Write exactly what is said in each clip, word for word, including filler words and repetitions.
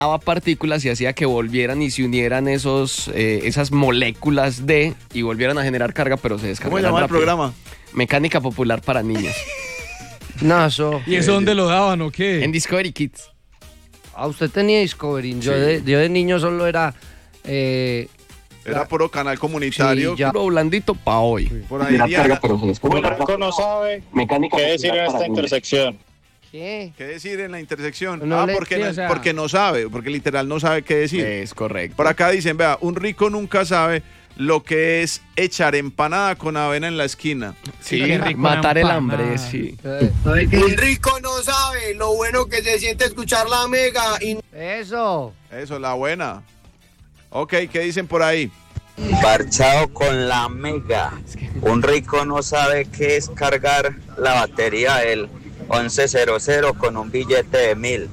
partículas y hacía que volvieran y se unieran esos, eh, esas moléculas de y volvieran a generar carga, pero se descargaran. ¿Cómo llama el programa? Mecánica Popular para niños. No, eso. ¿Y eso dónde lo daban o qué? En Discovery Kids. Ah, usted tenía Discovery. Yo, Sí. de, yo de niño solo era. Eh, Era puro canal comunitario. Sí, ya. Puro blandito pa' hoy. Por ahí Diana. Un rico no sabe qué decir en esta intersección. ¿Qué? ¿Qué decir en la intersección? No ah, le- porque, sí, no, o sea- porque no sabe, porque literal no sabe qué decir. Es correcto. Por acá dicen, vea, un rico nunca sabe lo que es echar empanada con avena en la esquina. Sí, Qué rico matar el una hambre, empanada. sí. Eh, Un rico no sabe lo bueno que se siente escuchar la mega y Eso. Eso, la buena. Ok, ¿qué dicen por ahí? Parchado con la mega. Un rico no sabe qué es cargar la batería del once cero cero con un billete de mil.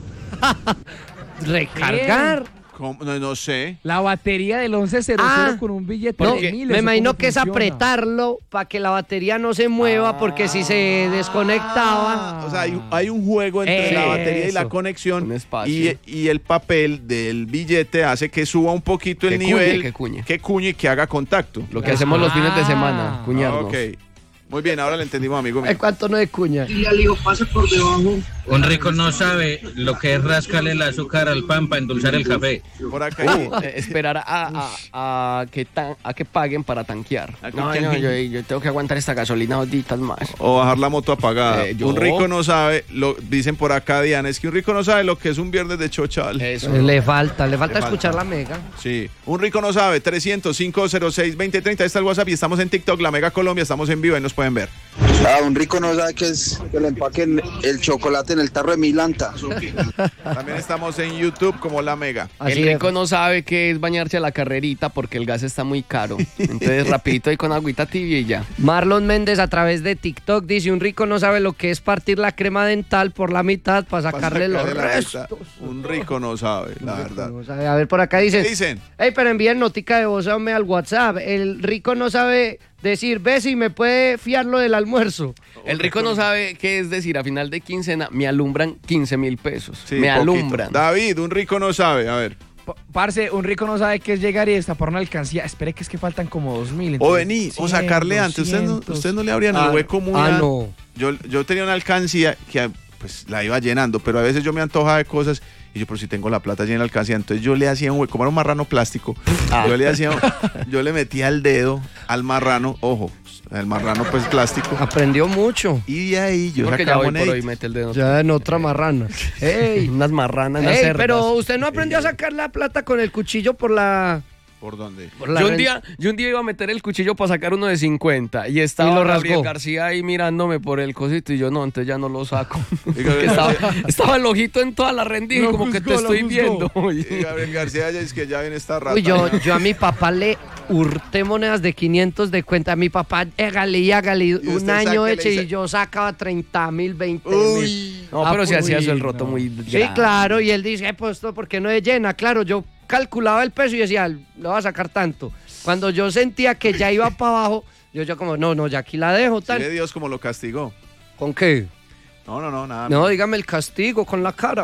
Recargar. ¿Cómo? No, no sé. La batería del once cero cero Ah, con un billete No, de mil. me ¿eso imagino cómo que es funciona? apretarlo para que la batería no se mueva, porque si se desconectaba. O sea, hay, hay un juego entre la batería y la Eso. conexión. Un espacio. Y, y el papel del billete hace que suba un poquito el Que cuñe, nivel. que cuñe. Que cuñe y que haga contacto. Lo que hacemos los fines de Ah. semana, cuñarnos. Ok. Muy bien, ahora le entendimos, amigo mío. ¿En cuánto no de cuña? y al hijo pasa por debajo. Un rico no sabe lo que es rascarle el azúcar al pan para endulzar el café. Por acá. Uh, eh, esperar a, a, a que tan- a que paguen para tanquear. ¿A No, que- no, yo, yo tengo que aguantar esta gasolina dos días más. O bajar la moto apagada. Eh, yo- Un rico no sabe, lo dicen por acá, Diana, es que un rico no sabe lo que es un viernes de chochal. Eso. Eh, Le falta, le falta Le escuchar falta. la mega. Sí. Un rico no sabe, trescientos, cinco cero seis, veinte treinta, está el WhatsApp y estamos en TikTok, La Mega Colombia, estamos en vivo, ahí nos pueden ver. Ah, un rico no sabe que es que le empaquen el chocolate en el tarro de Milanta. También estamos en YouTube como La Mega. Así el es. rico no sabe qué es bañarse a la carrerita porque el gas está muy caro. Entonces, rapidito ahí con agüita tibia y ya. Marlon Méndez a través de TikTok dice: un rico no sabe lo que es partir la crema dental por la mitad para sacarle los Sacarle la restos. vista. Un rico no sabe, la verdad. No sabe. A ver, por acá dicen: ¿Qué dicen? Ey, pero envíen notica de voz hombre, al WhatsApp. El rico no sabe decir, ve si me puede fiar lo del almuerzo. El rico no sabe qué es decir, a final de quincena me alumbran quince mil pesos. Sí, me poquito. alumbran. David, un rico no sabe, a ver. Pa- Parce, un rico no sabe qué es llegar y destapar una alcancía. Espere que es que faltan como dos mil. O vení, o sacarle antes. Ustedes no, doscientos. ustedes no le abrían el Ah, hueco muy ah, a- no. Yo, yo tenía una alcancía que pues la iba llenando, pero a veces yo me antojaba de cosas y yo, pero si tengo la plata llena de la alcancía, entonces yo le hacía un hueco, como era un marrano plástico, yo le hacía, yo le metía el dedo al marrano, ojo, el marrano pues plástico, Aprendió mucho. y de ahí yo Porque ya sacaba hoy por hoy moneditas. mete el dedo. Ya en otra marrana. Ey, Unas marranas, unas ey, cerdas. pero usted no aprendió a sacar la plata con el cuchillo por la... ¿Por dónde? por la Yo un, ren- día, yo un día iba a meter el cuchillo para sacar uno de cincuenta y estaba Y lo Gabriel rasgó. García ahí mirándome por el cosito y yo no, entonces ya no lo saco. Porque estaba, estaba el ojito en toda la rendija y Lo como que te juzgó, lo estoy juzgó. viendo. Y Gabriel García ya es que ya viene esta rata. Uy, yo, yo a mi papá le hurté monedas de quinientos de cuenta. A mi papá, hágale y hágale. usted Un año sáquele eche y sa- y yo sacaba treinta mil, veinte Uy. mil. No, Ah, pero si pues, hacía eso el uy, roto no. muy Sí, grande. claro. Y él dice, eh, pues esto, ¿por qué no es llena? Claro, yo calculaba el peso y decía, le voy a sacar tanto. Cuando yo sentía que ya iba para abajo, yo yo como, no, no, ya aquí la dejo, Mire tal. Dios como lo castigó. ¿Con qué? No, no, no, nada. No, dígame el castigo con la cara.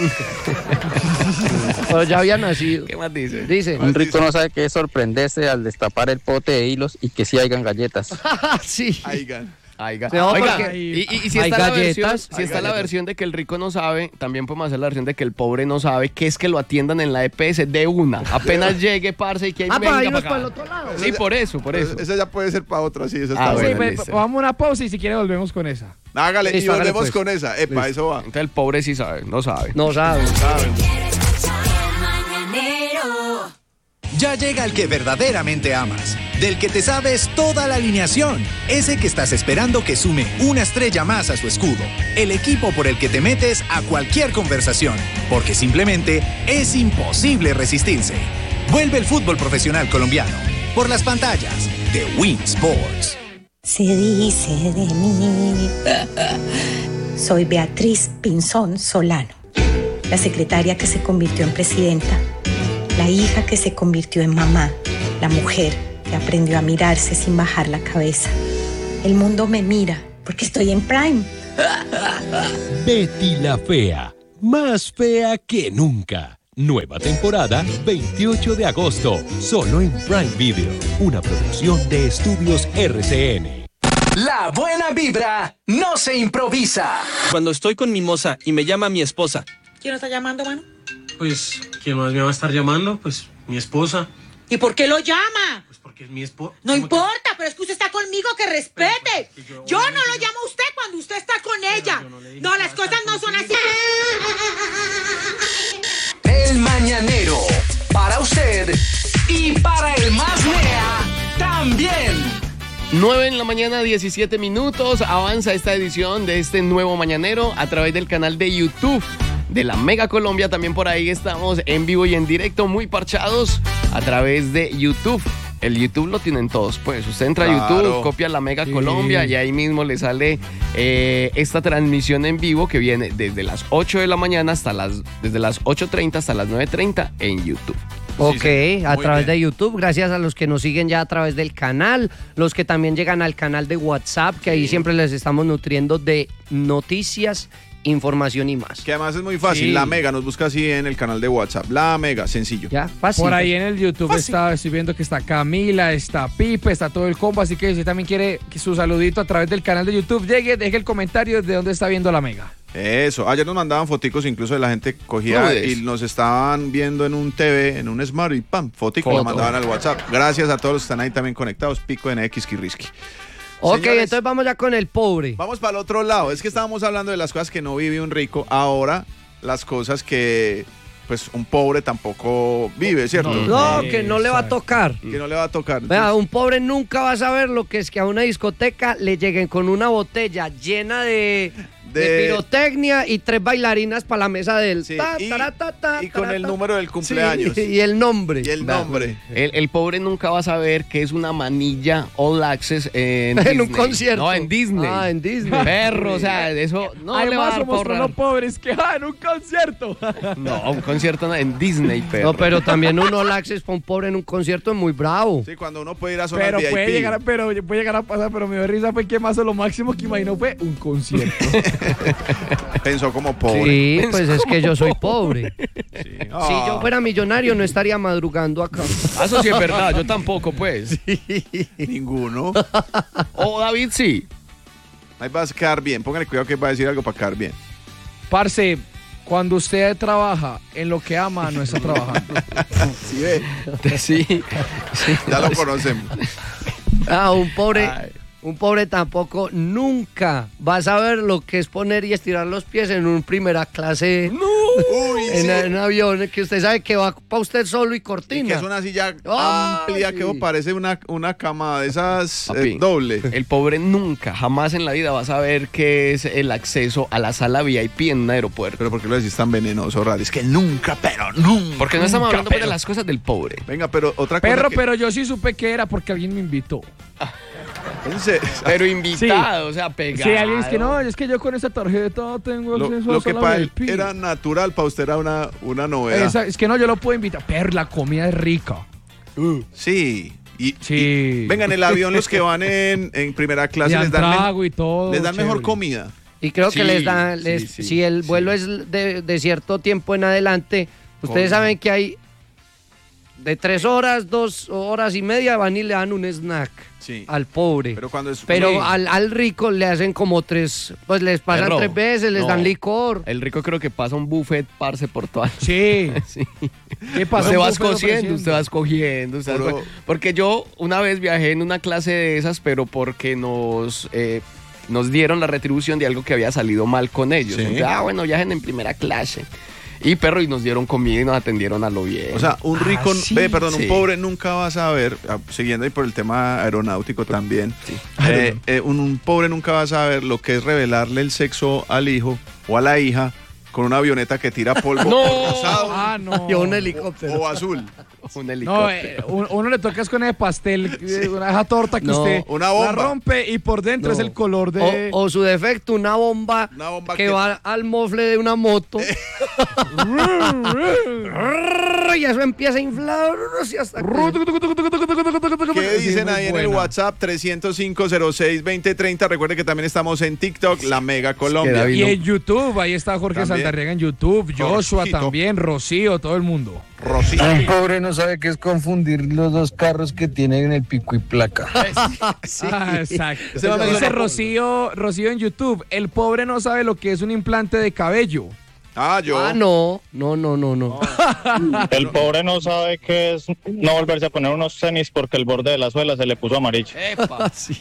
Pero ya había nacido. ¿Qué más dice? Dice, Un rico no sabe qué es sorprenderse al destapar el pote de hilos y que sí hayan galletas. sí. Aigan. Aiga. No, Oiga, porque y, y- y si hay está, la galletas, versión, si hay está la galletas. versión de que el rico no sabe, también podemos hacer la versión de que el pobre no sabe, que es que lo atiendan en la E P S de una. Apenas llegue, parce, y que ahí Ah, venga para irnos pa' para el acá. otro lado. Sí, por eso, por eso. Esa ya puede ser para otra, sí, esa Ah, está Sí, bueno, buena. pues, listo. vamos a una pausa y si quiere volvemos con esa. Hágale, Listo, y hágale, volvemos pues. con esa. Epa, eso va. Entonces el pobre sí sabe, no sabe. No sabe. Ya llega el que verdaderamente amas, del que te sabes toda la alineación, ese que estás esperando que sume una estrella más a su escudo, el equipo por el que te metes a cualquier conversación, porque simplemente es imposible resistirse. Vuelve el fútbol profesional colombiano, por las pantallas de Win Sports. Se dice de mí. Soy Beatriz Pinzón Solano, la secretaria que se convirtió en presidenta, la hija que se convirtió en mamá, la mujer que aprendió a mirarse sin bajar la cabeza. El mundo me mira porque estoy en Prime. Betty la Fea, más fea que nunca. Nueva temporada veintiocho de agosto, solo en Prime Video, una producción de Estudios R C N. La buena vibra no se improvisa. Cuando estoy con mi moza y me llama mi esposa. ¿Quién lo está llamando, mano? Pues, ¿quién más me va a estar llamando? Pues, mi esposa. ¿Y por qué lo llama? Pues porque es mi esposa. No importa, que... pero es que usted está conmigo, que respete. Pues, yo, yo no lo llamo a usted cuando usted está con pero ella. No, no las cosas no son así. El Mañanero, para usted y para el más mea también. nueve en la mañana, diecisiete minutos. Avanza esta edición de este nuevo Mañanero a través del canal de YouTube de la Mega Colombia. También por ahí estamos en vivo y en directo, muy parchados a través de YouTube. El YouTube lo tienen todos, pues. Usted entra claro. a YouTube, copia la Mega sí. Colombia y ahí mismo le sale eh, esta transmisión en vivo que viene desde las ocho de la mañana hasta las, desde las ocho treinta hasta las nueve treinta en YouTube. Ok, sí, sí. a Muy través bien. de YouTube, gracias a los que nos siguen ya a través del canal, los que también llegan al canal de WhatsApp, que ahí siempre les estamos nutriendo de noticias, información y más. Que además es muy fácil, Sí. La Mega nos busca así en el canal de WhatsApp, La Mega, sencillo. Ya, fácil. Por ahí en el YouTube Fácil. está, estoy viendo que está Camila, está Pipe, está todo el combo, así que si usted también quiere que su saludito a través del canal de YouTube llegue, deje el comentario de dónde está viendo La Mega. Eso, ayer nos mandaban foticos incluso de la gente cogía Uy, y nos estaban viendo en un T V, en un Smart y pam, fotico Foto. lo mandaban al WhatsApp. Gracias a todos los que están ahí también conectados, Pico N X Kirrisky. Ok, Señores, entonces vamos ya con el pobre. Vamos para el otro lado. Es que estábamos hablando de las cosas que no vive un rico. Ahora, las cosas que pues un pobre tampoco vive, ¿cierto? No, que no le va a tocar. Que no le va a tocar. Vea, un pobre nunca va a saber lo que es que a una discoteca le lleguen con una botella llena de, de... de pirotecnia y tres bailarinas para la mesa del Sí, ta, y, tara, ta, ta, y con tara, el ta. número del cumpleaños. Sí, y el nombre. Y el nombre. El, el pobre nunca va a saber que es una manilla all access en, En un Disney. concierto. No, en Disney. Ah, en Disney. Perro, o sea, eso no le va a Además dar somos para los ahorrar. pobres que ah, en un concierto. No, un concierto no, en Disney, perro. No, pero también un all access para un pobre en un concierto es muy bravo. Sí, cuando uno puede ir a zonas Pero V I P. puede llegar, a, pero puede llegar a pasar, pero me dio risa fue que más o lo máximo que imaginó fue un concierto. Pensó como pobre. Sí, pues es que yo soy pobre. Sí. Si Ah. yo fuera millonario no estaría madrugando acá. Ah, eso sí es verdad, yo tampoco, pues. Ninguno. O David sí. Ahí vas a quedar bien. Póngale cuidado que va a decir algo para quedar bien. Parce, cuando usted trabaja en lo que ama, no está trabajando. Sí, ve. Sí. sí. Ya lo conocemos. Ah, un pobre, Ay. un pobre tampoco nunca va a saber lo que es poner y estirar los pies en un primera clase. Uy, En, sí. en un avión que usted sabe que va para usted solo y Y cortina. que es una silla Ay. amplia que parece una, una cama de esas Papi, eh, doble. El pobre nunca, jamás en la vida va a saber qué es el acceso a la sala V I P en un aeropuerto. Pero ¿por qué lo decís tan venenoso, Radi? Es que nunca, pero nunca. Porque no estamos nunca, hablando pues, pero- de las cosas del pobre. Venga, pero otra cosa Perro, que- pero yo sí supe que era porque alguien me invitó. en serio, Pero invitado, o sea, pegado. Sí, alguien es que no, es que yo con esa tarjeta tengo lo, acceso lo a que sala para V I él P. era natural, para usted era una, una novedad. Esa- es que no, yo lo puedo invitar. Pero la comida es rica. Sí. Y, Sí. y- venga, en el avión los que van en, en primera clase Le dan les dan, me- trago y todo. les dan mejor chévere. comida. Y creo Sí, que les dan, sí, les- sí, si el sí. vuelo es de, de cierto tiempo en adelante, ustedes Con- saben que hay de tres horas, dos horas y media, van y le dan un snack Sí. al pobre. Pero cuando es Pero Sí. al, al rico le hacen como tres, pues les pasan Perro, tres veces, les no. dan licor. El rico creo que pasa un buffet, parce, por toda. Sí. Sí. ¿Qué pasa? Usted Un va buffet escogiendo, ofreciendo. usted va escogiendo. usted va Puro- esco- Porque yo una vez viajé en una clase de esas, pero porque nos, eh, nos dieron la retribución de algo que había salido mal con ellos. Sí. Entonces, ah, bueno, viajen en primera clase. Y perro, y nos dieron comida y nos atendieron a lo bien. O sea, un rico, Ah, sí, ve, perdón, sí. un pobre nunca va a saber, ah, siguiendo ahí por el tema aeronáutico también, eh, eh, un, un pobre nunca va a saber lo que es revelarle el sexo al hijo o a la hija con una avioneta que tira polvo No. rosado Ah, no. Y un helicóptero. o azul. un No, helicóptero. eh, un- uno le toca es con ese pastel, eh, una esa torta que No, usted una bomba. la rompe y por dentro No. es el color de... O, o su defecto, una bomba, Una bomba que, que- va al mofle de una moto. y eso empieza a inflar hasta ¿Qué dicen ahí en el WhatsApp? trescientos cinco cero seis veinte treinta. Recuerden que también estamos en TikTok, La Mega Colombia. Y en YouTube, ahí está Jorge También. Santarriaga en YouTube, Joshua Jorgito. también, Rocío, todo el mundo. Rocío. Un pobre no sabe qué es confundir los dos carros que tienen en el pico y placa. Sí. Ah, exacto. Ese va a Dice mejorar. Rocío, Rocío en YouTube, el pobre no sabe lo que es un implante de cabello. Ah, yo. Ah, no, no, no, no, no. El pobre no sabe qué es no volverse a poner unos tenis porque el borde de la suela se le puso amarillo. Epa. Sí.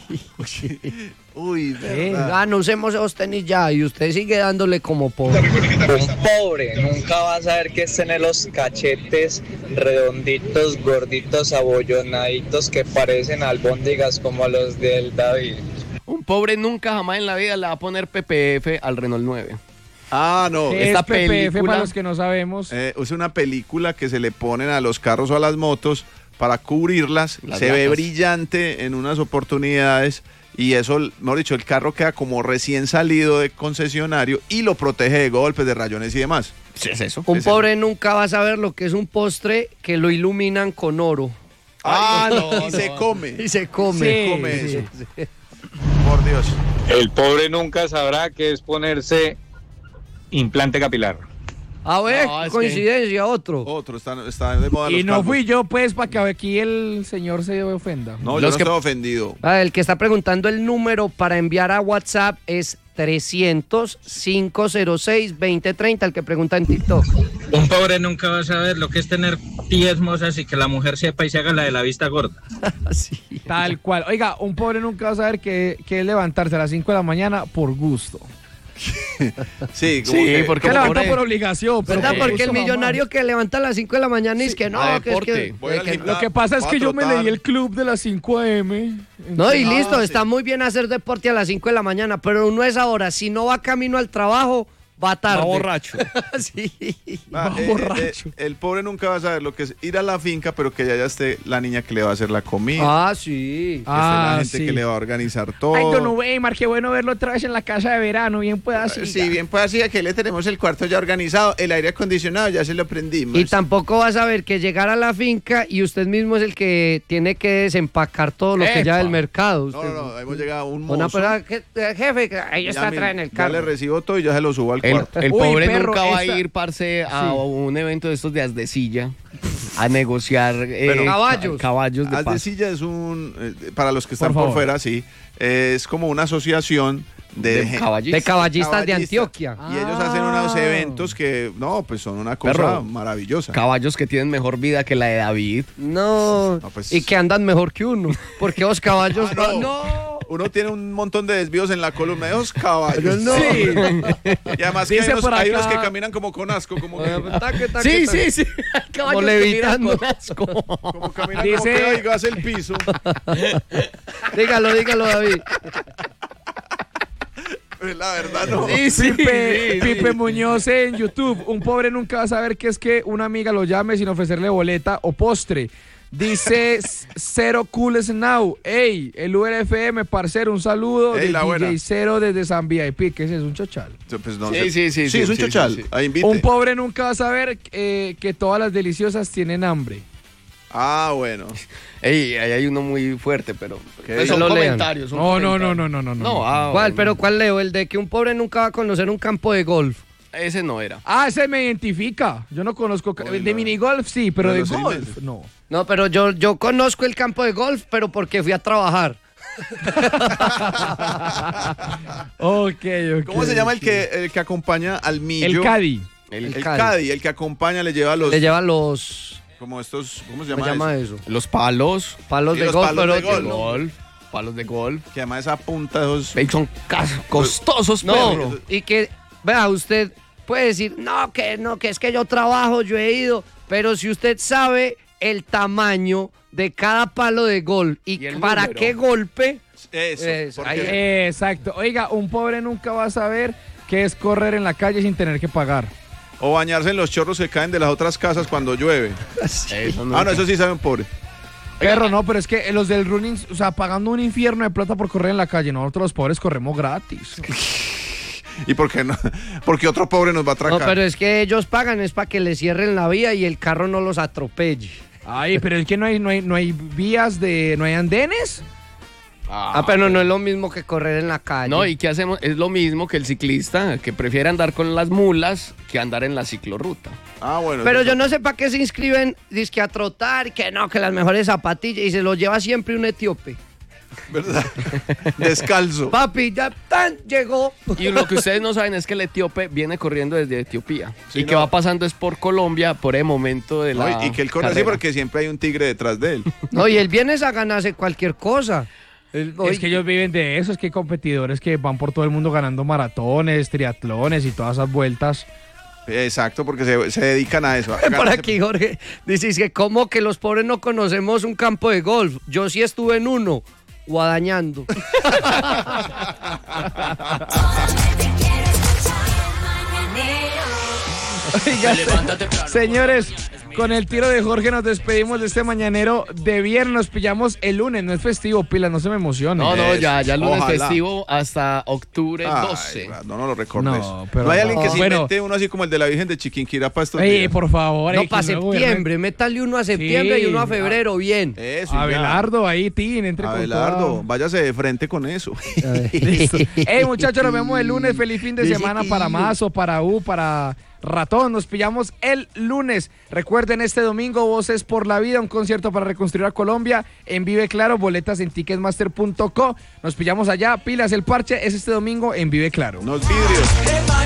Uy, Eh, verdad. ah, no usemos esos tenis ya y usted sigue dándole como pobre. Un pobre nunca va a saber qué es tener los cachetes redonditos, gorditos, abollonaditos que parecen albóndigas como los del David. Un pobre nunca jamás en la vida le va a poner P P F al Renault nueve. Ah, no. ¿Qué esta es P P F película- para los que no sabemos? Eh, es una película que se le ponen a los carros o a las motos para cubrirlas. Las se ve latas. brillante en unas oportunidades y eso, mejor dicho, el carro queda como recién salido de concesionario y lo protege de golpes, de rayones y demás. ¿Sí es eso? Un Es pobre nunca va a saber lo que es un postre que lo iluminan con oro. Ah, Ay, no, no, y se no. come. Y se come. Sí, come sí. eso. Por Dios. El pobre nunca sabrá qué es ponerse implante capilar. A ver, No, es que- coincidencia, otro. Otro, está, está de moda Y los no calvos. fui yo, pues, para que aquí el señor se ofenda. No, yo Los no que- estoy ofendido. Ah, el que está preguntando el número para enviar a WhatsApp es trescientos, cinco cero seis, veinte treinta, el que pregunta en TikTok. Un pobre nunca va a saber lo que es tener diez mozas y que la mujer sepa y se haga la de la vista gorda. Sí. Tal cual. Oiga, un pobre nunca va a saber que, que es levantarse a las cinco de la mañana por gusto. Sí, como Sí, que- porque Que levanta pobre- por obligación. pero ¿Verdad? por Porque el gusto, millonario mamá. que levanta a las cinco de la mañana y es que no, a que es que... deporte. Voy al que- gimnasio. Lo que pasa es Va que a yo me trotar. leí el club de las cinco a eme. No, y listo, Ah, está sí. muy bien hacer deporte a las cinco de la mañana, pero no es ahora. Si no va camino al trabajo, va tarde. Va borracho. Sí. Ah, Va eh, eh, borracho. eh, el pobre nunca va a saber lo que es ir a la finca, pero que ya, ya esté la niña que le va a hacer la comida. Ah, sí. que esté Ah, la gente sí. que le va a organizar todo. Ay, don Weimar, qué bueno verlo otra vez en la casa de verano. Bien pueda así. Sí, bien, pues así, aquí le tenemos el cuarto ya organizado, el aire acondicionado ya se lo prendimos. Y tampoco va a saber que llegar a la finca y usted mismo es el que tiene que desempacar todo lo que Epa. ya del mercado. No, Usted- no, no, hemos llegado a un Una mozo. persona que- eh, jefe, que ahí Ya, está mire, atrás en el ya carro. le recibo todo y ya se lo subo al El, cuarto. el Uy, pobre perro, nunca va esta- a ir, parce, a Sí. un evento de estos de as de silla a negociar eh, Pero- Caballos. ca- caballos de Haz de paso. Silla es un, eh, para los que están Por por, favor. fuera, sí, eh, es como una asociación de, De gen- caballistas. De caballistas de caballistas. Antioquia. Y ellos hacen unos Ah. eventos que, no, pues son una cosa Perro. maravillosa. Caballos que tienen mejor vida que la de David. No, No, pues- y que andan mejor que uno. Porque los caballos. Ah, no. no. Uno tiene un montón de desvíos en la columna de esos caballos. No. Sí. Y además que hay Dice unos, por hay unos acá- que caminan como con asco, como que, Taque, taque, Sí, taque. sí, sí. Caballos Como que miran levitando. con asco. como caminan Dice- como que oigas el piso. Dígalo, dígalo, David. Pues la verdad no. Sí, sí, Pipe, sí, Pipe sí. Muñoz en YouTube. Un pobre nunca va a saber que es que una amiga lo llame sin ofrecerle boleta o postre. Dice Cero Cooles Now. Ey, el U R F M, parcero, un saludo Ey, de la D J buena. Cero desde San V I P. ¿Qué es eso? Un chochal. Pues no Sí, sé. sí, sí, Sí, sí, es un sí, chochal. sí, sí. Ahí invite. Un pobre nunca va a saber eh, que todas las deliciosas tienen hambre. Ah, bueno. Ey, ahí hay uno muy fuerte, pero ¿Qué pues dice? son Lo lean. comentarios. son No, no, no, comentarios. no, no, no. No, ah, ¿Cuál? bueno. Pero ¿cuál leo? El de que un pobre nunca va a conocer un campo de golf. Ese no era. Ah, ese me identifica. Yo no conozco. ca- Uy, de no. minigolf sí, pero De de los seis golf meses. no. No, pero yo, yo conozco el campo de golf, pero porque fui a trabajar. Ok, ok. ¿Cómo se llama el ok. que, el que acompaña al millo? El Caddy. El, El el Caddy. Caddy, el que acompaña, le lleva los... Le llevan los... Como estos, ¿cómo se ¿Cómo llama, se llama eso? eso? Los palos. Palos Sí, de los golf, palos pero de que golf. no. Golf. Palos de golf. Que además esa punta de esos... Ey, son cas- costosos, No, perro. y que, vea, usted puede decir, no, que no, que es que yo trabajo, yo he ido, pero si usted sabe el tamaño de cada palo de golf y, Y el para número. qué golpe, Eso. Eso, porque- ahí- Exacto. Oiga, un pobre nunca va a saber qué es correr en la calle sin tener que pagar. O bañarse en los chorros que caen de las otras casas cuando llueve. Eso Ah, no, eso sí sabe un pobre. Perro, no, pero es que los del running, o sea, pagando un infierno de plata por correr en la calle, nosotros los pobres corremos gratis. ¿Y por qué no? Porque otro pobre nos va a atracar. No, pero es que ellos pagan, es para que les cierren la vía y el carro no los atropelle. Ay, pero es que no hay, no hay, no hay vías de, no hay andenes. Ah, ah, pero no es lo mismo que correr en la calle. No, ¿y qué hacemos? Es lo mismo que el ciclista, que prefiere andar con las mulas que andar en la ciclorruta. Ah, bueno. Pero yo no sé para qué se inscriben, dizque a trotar, que no, que las mejores zapatillas, y se los lleva siempre un etíope. ¿Verdad? Descalzo. Papi, ya tan llegó. Y lo que ustedes no saben es que el etíope viene corriendo desde Etiopía. Sí, y no. que va pasando es por Colombia por el momento de la No, y que él corre así carrera. porque siempre hay un tigre detrás de él. No, y él viene a ganarse cualquier cosa. El, Es que ellos viven de eso, es que hay competidores que van por todo el mundo ganando maratones, triatlones y todas esas vueltas. Exacto, porque se, se dedican a eso. a Por ganarse- aquí, Jorge, dices que como que los pobres no conocemos un campo de golf. Yo sí estuve en uno, guadañando. Oiga, señores, con el tiro de Jorge nos despedimos de este mañanero de viernes. Nos pillamos el lunes, no es festivo, Pila, no se me emocione. No, no, ya, ya el lunes Ojalá. festivo hasta octubre Ay, doce. no, no lo recordes. No, No, pero hay alguien que no. se Bueno. invente uno así como el de la Virgen de Chiquinquirá para estos Ey, días. por favor. No, ey, para que luego viernes- septiembre, métale uno a septiembre Sí. y uno a febrero, bien. Eso, y ya. Abelardo, ahí, Tin, entre con Abelardo, toda. váyase de frente con eso. Listo. Ey, muchachos, nos vemos el lunes. Feliz fin de Sí, semana sí. para Mazo, para U, para Ratón. Nos pillamos el lunes. Recuerden, este domingo, Voces por la Vida, un concierto para reconstruir a Colombia en Vive Claro, boletas en ticketmaster punto co. Nos pillamos allá. Pilas, el parche es este domingo en Vive Claro. Los vidrios.